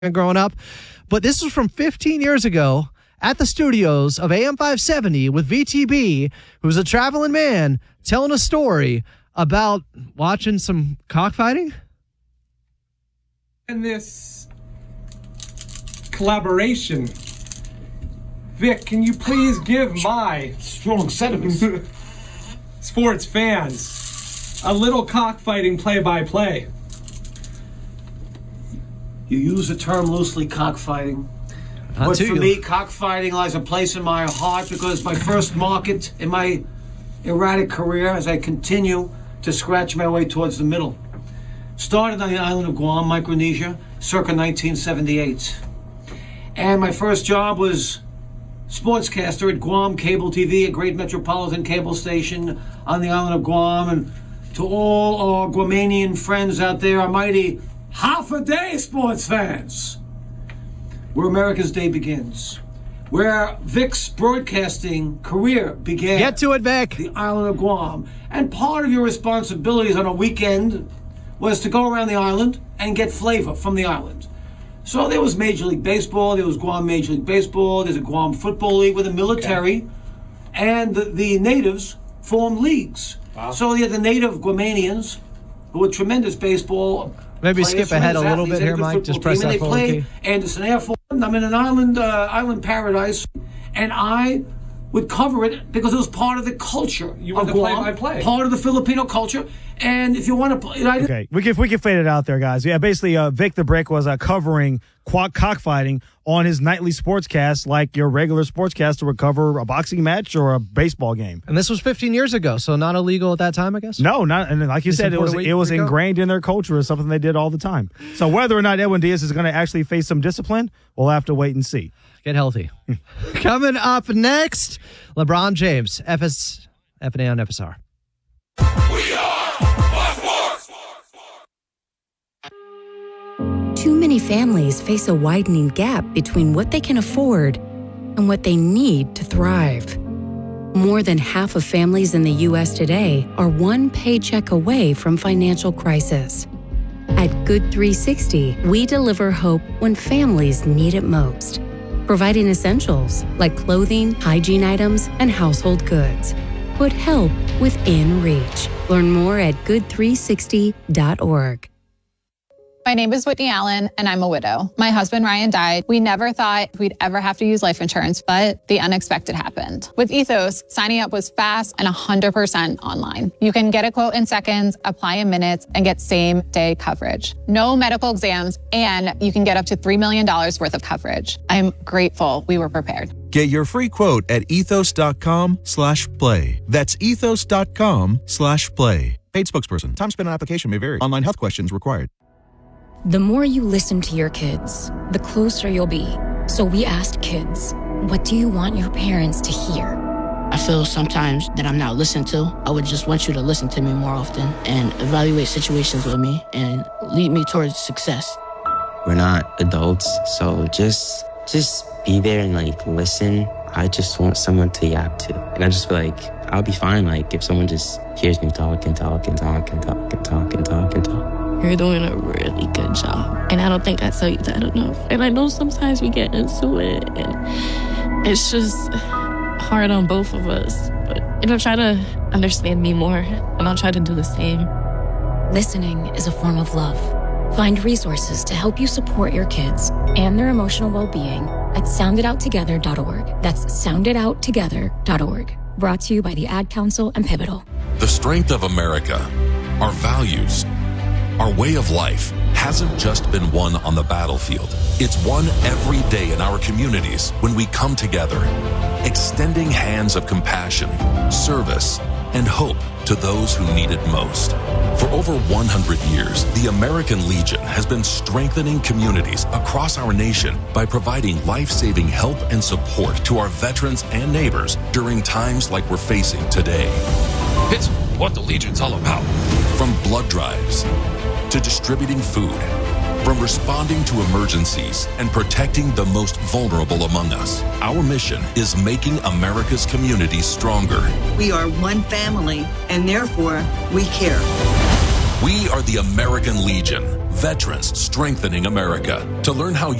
growing up. But this was from 15 years ago at the studios of AM 570 with VTB, who's a traveling man, telling a story about watching some cockfighting. And this collaboration. Vic, can you please give my strong sentiments sports fans a little cockfighting play-by-play? You use the term loosely, cockfighting. But for me, cockfighting lies a place in my heart because my first market in my erratic career as I continue to scratch my way towards the middle. Started on the island of Guam, Micronesia, circa 1978. And my first job was sportscaster at Guam Cable TV, a great metropolitan cable station on the island of Guam. And to all our Guamanian friends out there, our mighty half a day sports fans, where America's day begins, where Vic's broadcasting career began. Get to it, Vic. The island of Guam. And part of your responsibilities on a weekend was to go around the island and get flavor from the island. So there was Major League Baseball, there was Guam Major League Baseball, there's a Guam Football League with the military, and the natives formed leagues. Wow. So you had the native Guamanians, who were tremendous baseball Maybe players, skip ahead a little bit here, Mike. Just press that forward key. Anderson Air Force. I'm in an island paradise, and I would cover it because it was part of the culture. You were the play-by-play. Part of the Filipino culture. And if you want to play... Okay, we can fade it out there, guys. Yeah, basically, Vic the Brick was covering cockfighting on his nightly sportscast like your regular sportscaster would cover a boxing match or a baseball game. And this was 15 years ago, so not illegal at that time, I guess? No, not. And like you said, it was ingrained in their culture. It's something they did all the time. So whether or not Edwin Diaz is going to actually face some discipline, we'll have to wait and see. Get healthy. Coming up next, LeBron James, FNA on FSR. We are Sports. Too many families face a widening gap between what they can afford and what they need to thrive. More than half of families in the U.S. today are one paycheck away from financial crisis. At Good 360, we deliver hope when families need it most, providing essentials like clothing, hygiene items, and household goods. Put help within reach. Learn more at good360.org. My name is Whitney Allen, and I'm a widow. My husband, Ryan, died. We never thought we'd ever have to use life insurance, but the unexpected happened. With Ethos, signing up was fast and 100% online. You can get a quote in seconds, apply in minutes, and get same-day coverage. No medical exams, and you can get up to $3 million worth of coverage. I'm grateful we were prepared. Get your free quote at ethos.com/play. That's ethos.com/play. Paid spokesperson. Time spent on application may vary. Online health questions required. The more you listen to your kids, the closer you'll be. So we asked kids, what do you want your parents to hear? I feel sometimes that I'm not listened to. I would just want you to listen to me more often and evaluate situations with me and lead me towards success. We're not adults, so just be there and listen. I just want someone to yap to. And I just feel like I'll be fine if someone just hears me talk and talk and talk and talk and talk and talk and talk. You're doing a really good job. And I don't think I tell you that enough. And I know sometimes we get into it and it's just hard on both of us. But try to understand me more and I'll try to do the same. Listening is a form of love. Find resources to help you support your kids and their emotional well-being at sounditouttogether.org. That's sounditouttogether.org. Brought to you by the Ad Council and Pivotal. The strength of America, our values, our way of life hasn't just been won on the battlefield. It's won every day in our communities when we come together, extending hands of compassion, service, and hope to those who need it most. For over 100 years, the American Legion has been strengthening communities across our nation by providing life-saving help and support to our veterans and neighbors during times like we're facing today. It's what the Legion's all about. From blood drives to distributing food, from responding to emergencies and protecting the most vulnerable among us. Our mission is making America's communities stronger. We are one family, and therefore, we care. We are the American Legion, Veterans Strengthening America. To learn how